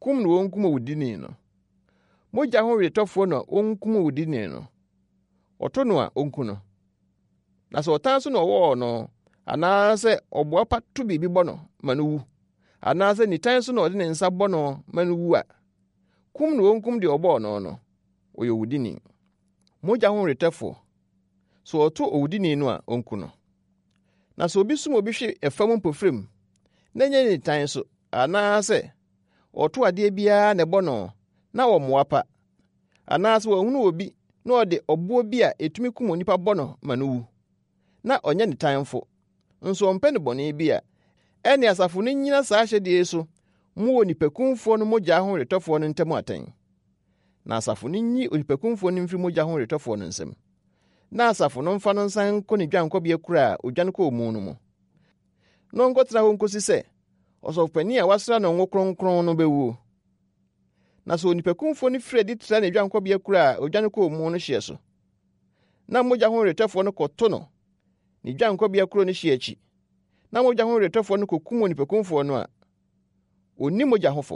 kum no onkum owudini no. Mogya ho retɔfoɔ no onkum owudini no. Ɔto no a onku no. Na sɛ ɔtan so na ɔwɔ no, anaasɛ ɔboa pa to biribi bɔ no ma no wu, anaasɛ nitan so na ɔde ne nsa bɔ no ma no wu a, kum no onkum deɛ ɔbɔɔ no no, ɔyɛ owudini. Mogya ho retɔfoɔ, so ɔto owudini no a onku no. Na sɛ obi sum obi hwe ɛfam mpofrem, na nyɛ nitan so, anaasɛ ɔto adeɛ biara na ɛbɔ no na wɔmmoa pa, anaasɛ wɔhunu obi na ɔde ɔboɔ bi a etumi kum onipa bɔ no ma no wu, na ɔnyɛ nitanfo, nso ɔmpɛ ne bɔne bi a, ɛne asafo no nyina saa ahyɛdeɛ so mu wɔ nipakumfoɔ no mogya ho retɔfoɔ no ntam atɛn. Na asafo no nyi onipakumfoɔ no mfiri mogya ho retɔfoɔ no nsam. Na asafo no mfa no nsan nkɔ ne dwankɔbea kura a odwan kɔ mu no mu. Na ɔnkɔtena hɔ nkosi sɛ ɔsɔfopanyin a wasra no ngo kronkron no bɛwuo. Na sɛ onipakumfoɔ no firi adi tra ne dwankɔbea kura a odwan kɔ mu no hyeɛ so, na mogya ho retɔfoɔ no kɔto no ne dwankɔbea kuro no hyeɛ akyi, na mogya ho retɔfoɔ no kɔkum onipakumfoɔ no a, onni mogya hofo.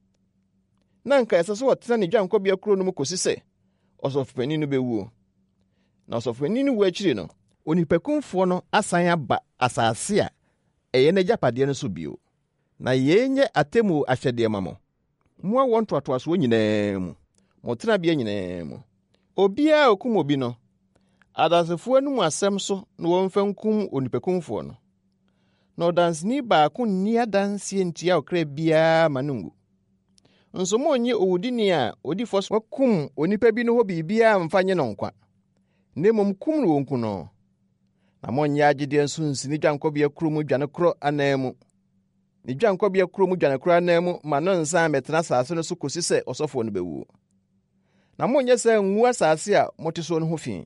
Na nka ɛsɛ sɛ wɔtena ne dwankɔbea kuro no mu kɔsi sɛ ɔsɔfopanyin no bɛwuo. Na ɔsɔfopanyin no wu akyiri no, onipakumfoɔ no asan aba asase a ɛyɛ n'agyapadeɛ no so bio. Na yɛnyɛ atemu ahyɛdeɛ ma mo. Mua wɔn toatoasoɔ nyinaa mu, mo tenabea nyinaa mu. Obiara okum obi no, adansefoɔ no mu asɛm so na wɔmfa nkum onipakumfoɔ no. Na ɔdanseni baako nni adanseɛ ntia ɔkra biara ma no ngu. Nso mo onye owudini a odifo so wakum onipa bi no hɔ biribiara mfa nye no nkwa. Ne mom kum no wonku no. Na mo nyɛ agyedeɛ nso nsi ne dwankɔbea kuro mu dwane koro anan mu. Ne dwankɔbea kuro mu dwane koro anan mu ma no nsan metena asase no so kosi sɛ ɔsɔfoɔ no bɛwu. Na mo nyɛ sɛ ngu asase a mote so no ho fi.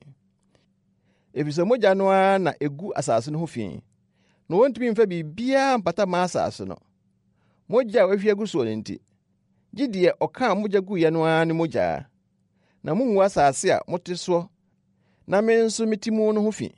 Efisɛ mogya no a na egu asase no ho fi. Na wontumi mfa biribiara mpata ma asase no. Mogya a wahwie agu so no nti. Gyedeɛ ɔka mogya gu yɛ no a ne mogya. Na mo ngu asase a mote so na me nso metimu no ho fi.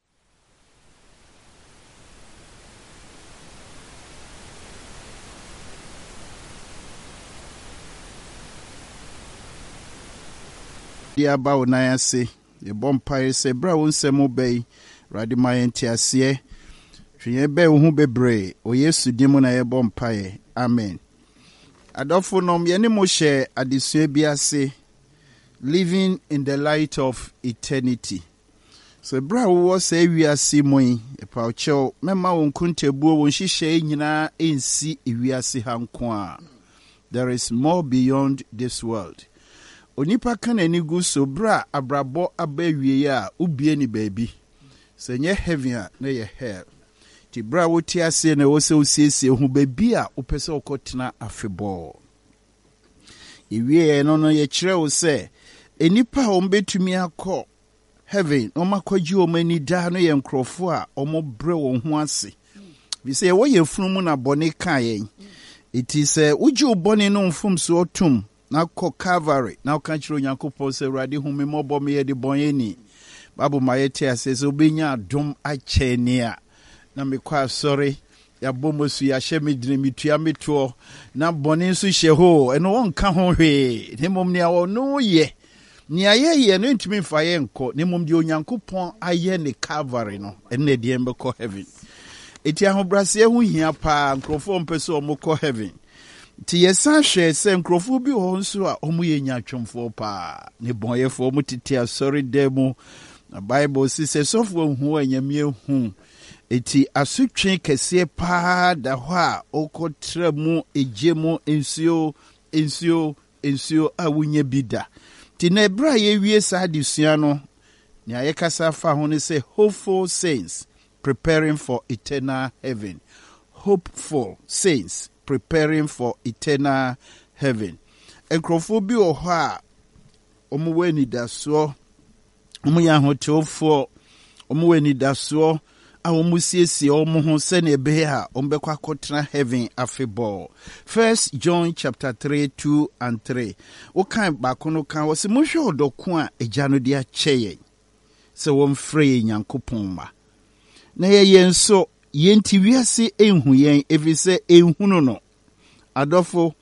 Dia ba wo nan ase ye bompae se bra wo nsɛm bɛyi rade ma yɛnte aseɛ hwɛ bɛ wo ho bebre o Yesu dim na ye bompae amen. Adofo nom ye ne mo hyɛ adesua bi ase, living in the light of eternity. So bra wo sɛ wiase moi e pa okyɛw mema wo nkontabuo wo nhyehyɛ nyinaa ensi wiase ha nko a. There is more beyond this world. Onipa kan anigu so bra abrabɔ abawie a ubie ni baabi. Sɛ nyɛ heaven a na yɛ hell. Ti bra wo ti ase na wo sɛ osiesie ho baabi a wopɛ sɛ wokɔtena afebɔ. Ewie no no yɛ kyerɛ wo sɛ enipa a ombetumi akɔ heaven no makɔgye o mani da no yɛ nkrɔfo a ɔmo bre wɔn ho ase. Bi sɛ wo yɛ funu mu na bɔne ka yɛn. Iti sɛ wogye wo bɔne no mfom so otum na kɔ Calvary na woka kyerɛ Onyankopɔn sɛ Awurade hu me mmɔbɔ me yɛ de bɔn ani. Bible ma yɛte ase sɛ wobɛnya adom akyɛ ni a na mekɔ asɔre yɛabɔ mo so yɛahyɛ me dine metua metoɔ na bɔne nso hyɛ hɔ ɛno wɔnka ho hwee. Ne mmom nea wɔno yɛ nea yɛyɛ no ntumi mfa yɛ nkɔ. Ne mmom deɛ Onyankopɔn ayɛ ne Calvary no ɛnna deɛ mbɛkɔ heaven. Eti ahobraseɛ ho hia paa nkrɔfoɔ mpɛ sɛ ɔmo kɔ heaven. Ti yɛsan hwɛ sɛ nkrɔfoɔ bi wɔ nso a ɔmo yɛ nyatwomfoɔ paa. Ne bɔnyɛfoɔ ɔmo tete asɔre dɛ mu. Na Bible si sɛ sɔfoɔ hu anyamie hu. Eti asotwe kɛseɛ paa da hɔ a ɔkɔtra mu egye mu nsuo a wonya bi da. Ti na ebra yɛwie saa adesua no ne ayɛkasa fa ho ne sɛ hopeful saints preparing for eternal heaven. Hopeful saints preparing for eternal heaven. Nkrɔfoɔ bi wɔ hɔ a ɔmo wɔ anidasoɔ, ɔmo yɛ ahotefoɔ, ɔmo wɔ anidasoɔ a ɔmo siesie ɔmo ho sɛnea ɛbɛyɛ a ɔmo bɛkɔ akɔtena heaven afebɔɔ. 1 John chapter 3, 2 and 3. Wokan baako no kan wɔ sɛ mohwɛ ɔdɔko a agya no de akyɛ yɛn sɛ wɔmfrɛ yɛn Nyankopɔn ma. Na yɛn nso yɛnti wiase enhu yɛn efisɛ enhunu no. Adɔfo